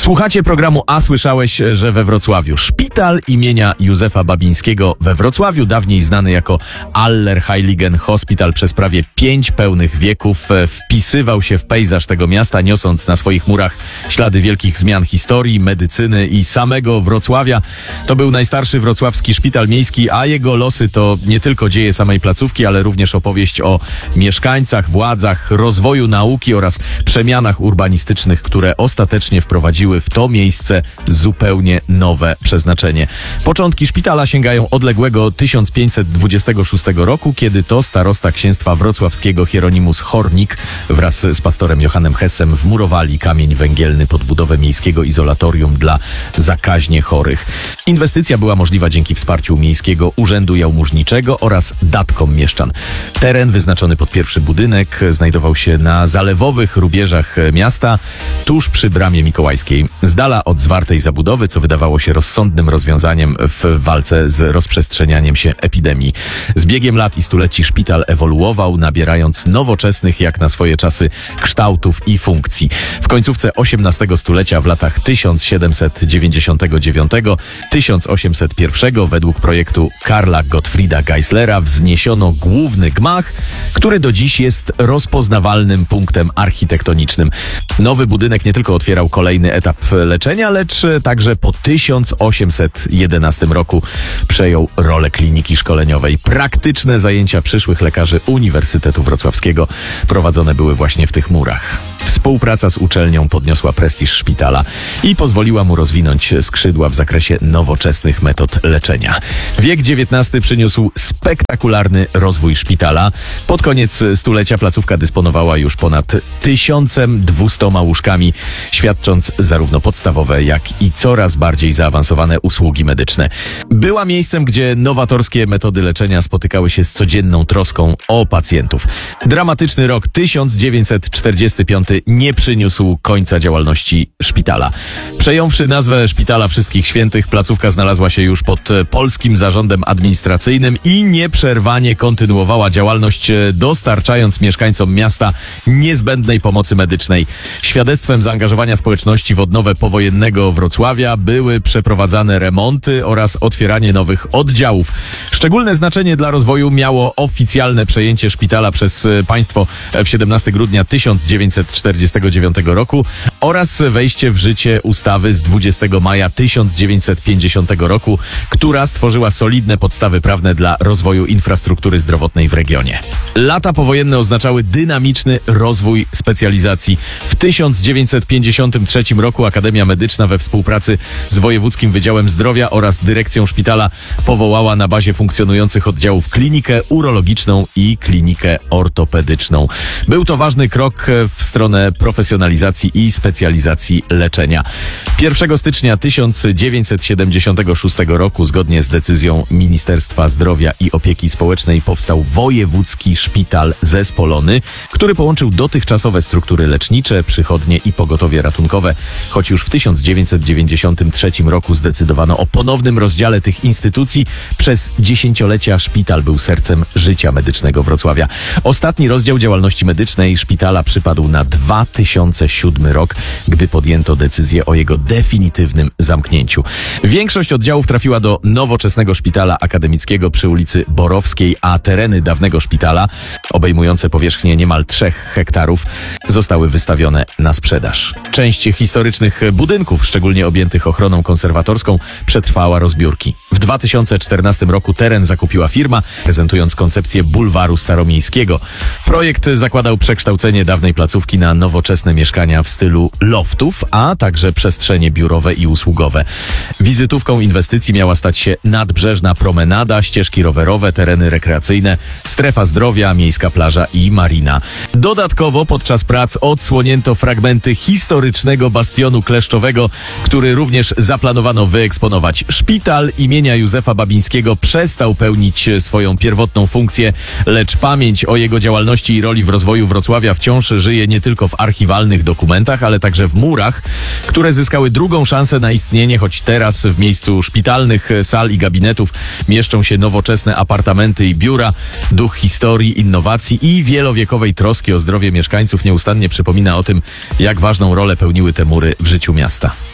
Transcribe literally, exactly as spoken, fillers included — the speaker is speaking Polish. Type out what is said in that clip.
Słuchacie programu A słyszałeś, że we Wrocławiu szpital imienia Józefa Babińskiego we Wrocławiu, dawniej znany jako Allerheiligen Hospital, przez prawie pięć pełnych wieków wpisywał się w pejzaż tego miasta, niosąc na swoich murach ślady wielkich zmian historii, medycyny i samego Wrocławia. To był najstarszy wrocławski szpital miejski, a jego losy to nie tylko dzieje samej placówki, ale również opowieść o mieszkańcach, władzach, rozwoju nauki oraz przemianach urbanistycznych, które ostatecznie wprowadziły w to miejsce zupełnie nowe przeznaczenie. Początki szpitala sięgają odległego tysiąc pięćset dwudziestego szóstego roku, kiedy to starosta księstwa wrocławskiego Hieronimus Hornik wraz z pastorem Johannem Hessem wmurowali kamień węgielny pod budowę miejskiego izolatorium dla zakaźnie chorych. Inwestycja była możliwa dzięki wsparciu Miejskiego Urzędu Jałmużniczego oraz datkom mieszczan. Teren wyznaczony pod pierwszy budynek znajdował się na zalewowych rubieżach miasta, tuż przy Bramie Mikołajskiej, z dala od zwartej zabudowy, co wydawało się rozsądnym rozwiązaniem w walce z rozprzestrzenianiem się epidemii. Z biegiem lat i stuleci szpital ewoluował, nabierając nowoczesnych jak na swoje czasy kształtów i funkcji. W końcówce osiemnastego stulecia, w latach tysiąc siedemset dziewięćdziesiątego dziewiątego do tysiąc osiemset pierwszego według projektu Karla Gottfrieda Geisslera wzniesiono główny gmach, który do dziś jest rozpoznawalnym punktem architektonicznym. Nowy budynek nie tylko otwierał kolejny etap leczenia, lecz także po tysiąc osiemset jedenastym roku przejął rolę kliniki szkoleniowej. Praktyczne zajęcia przyszłych lekarzy Uniwersytetu Wrocławskiego prowadzone były właśnie w tych murach. Współpraca z uczelnią podniosła prestiż szpitala i pozwoliła mu rozwinąć skrzydła w zakresie nowoczesnych metod leczenia. Wiek dziewiętnasty przyniósł spektakularny rozwój szpitala. Pod koniec stulecia placówka dysponowała już ponad tysiącem dwustoma łóżkami, świadcząc zarówno podstawowe, jak i coraz bardziej zaawansowane usługi medyczne. Była miejscem, gdzie nowatorskie metody leczenia spotykały się z codzienną troską o pacjentów. Dramatyczny rok tysiąc dziewięćset czterdziesty piąty nie przyniósł końca działalności szpitala. Przejąwszy nazwę Szpitala Wszystkich Świętych, placówka znalazła się już pod polskim zarządem administracyjnym i nieprzerwanie kontynuowała działalność, dostarczając mieszkańcom miasta niezbędnej pomocy medycznej. Świadectwem zaangażowania społeczności w odnowę powojennego Wrocławia były przeprowadzane remonty oraz otwieranie nowych oddziałów. Szczególne znaczenie dla rozwoju miało oficjalne przejęcie szpitala przez państwo w siedemnastego grudnia tysiąc dziewięćset czterdziestego dziewiątego roku oraz wejście w życie ustawy z dwudziestego maja tysiąc dziewięćset pięćdziesiątego roku, która stworzyła solidne podstawy prawne dla rozwoju infrastruktury zdrowotnej w regionie. Lata powojenne oznaczały dynamiczny rozwój specjalizacji. W tysiąc dziewięćset pięćdziesiątym trzecim roku Akademia Medyczna we współpracy z Wojewódzkim Wydziałem Zdrowia oraz dyrekcją szpitala powołała na bazie funkcjonujących oddziałów klinikę urologiczną i klinikę ortopedyczną. Był to ważny krok w stronę profesjonalizacji i specjalizacji leczenia. pierwszego stycznia tysiąc dziewięćset siedemdziesiątego szóstego roku, zgodnie z decyzją Ministerstwa Zdrowia i Opieki Społecznej, powstał Wojewódzki Szpital Zespolony, który połączył dotychczasowe struktury lecznicze, przychodnie i pogotowie ratunkowe. Choć już w tysiąc dziewięćset dziewięćdziesiątym trzecim roku zdecydowano o ponownym rozdziale tych instytucji, przez dziesięciolecia szpital był sercem życia medycznego Wrocławia. Ostatni rozdział działalności medycznej szpitala przypadł na dwa tysiące siódmy rok, gdy podjęto decyzję o jego definitywnym zamknięciu. Większość oddziałów trafiła do nowoczesnego szpitala akademickiego przy ulicy Borowskiej, a tereny dawnego szpitala, obejmujące powierzchnię niemal trzech hektarów, zostały wystawione na sprzedaż. Część historycznych budynków, szczególnie objętych ochroną konserwatorską, przetrwała rozbiórki. W dwa tysiące czternastym roku teren zakupiła firma, prezentując koncepcję bulwaru staromiejskiego. Projekt zakładał przekształcenie dawnej placówki na nowoczesne mieszkania w stylu loftów, a także przestrzenie biurowe i usługowe. Wizytówką inwestycji miała stać się nadbrzeżna promenada, ścieżki rowerowe, tereny rekreacyjne, strefa zdrowia, miejska plaża i marina. Dodatkowo podczas prac odsłonięto fragmenty historycznego bastionu kleszczowego, który również zaplanowano wyeksponować. Szpital imienia Józefa Babińskiego przestał pełnić swoją pierwotną funkcję, lecz pamięć o jego działalności i roli w rozwoju Wrocławia wciąż żyje nie tylko w archiwalnych dokumentach, ale także w murach, które zyskały drugą szansę na istnienie, choć teraz w miejscu szpitalnych sal i gabinetów mieszczą się nowoczesne apartamenty i biura. Duch historii, innowacji i wielowiekowej troski o zdrowie mieszkańców nieustannie przypomina o tym, jak ważną rolę pełniły te mury w życiu miasta.